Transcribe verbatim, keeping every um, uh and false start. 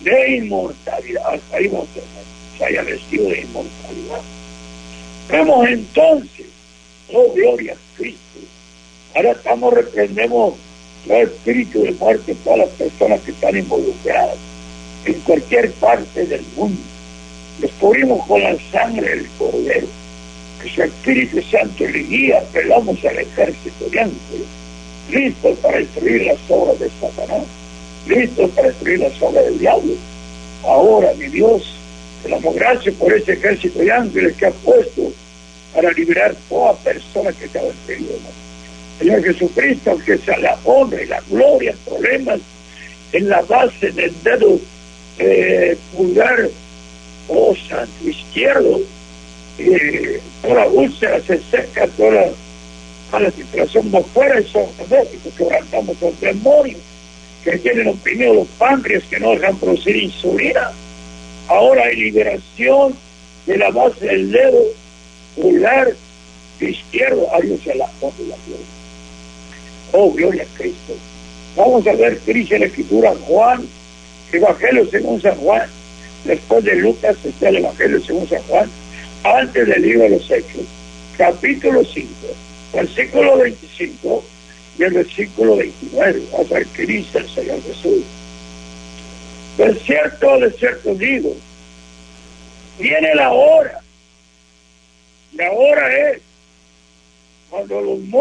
de inmortalidad. Hasta ahí vamos a ver, se haya vestido de inmortalidad. Vemos entonces, oh gloria a Cristo. Ahora estamos, reprendemos todo espíritu de muerte, todas las personas que están involucradas en cualquier parte del mundo. Los cubrimos con la sangre del Cordero. Que su Espíritu Santo le guía, apelamos al ejército de ángeles, listos para destruir las obras de Satanás, listos para destruir las obras del diablo. Ahora, mi Dios, te damos gracias por ese ejército de ángeles que ha puesto para liberar toda persona que estaba en peligro. Señor Jesucristo, que sea la honra y la gloria, problemas en la base del dedo eh, pulgar, oh santo izquierdo, eh, toda úlcera se seca, toda la situación por fuera, y son médicos que quebrantamos los demonios que tienen oprimido los páncreas, que no dejan producir insulina. Ahora hay liberación de la base del dedo pulgar izquierdo. A Dios se la honra y la gloria. Oh, gloria a Cristo. Vamos a ver qué dice la Escritura, Juan, Evangelio según San Juan. Después de Lucas está el Evangelio según San Juan, antes del libro de los Hechos, capítulo cinco, versículo veinticinco y el versículo veintinueve. Vamos a ver qué dice el Señor Jesús. De cierto, de cierto digo, viene la hora. La hora es cuando los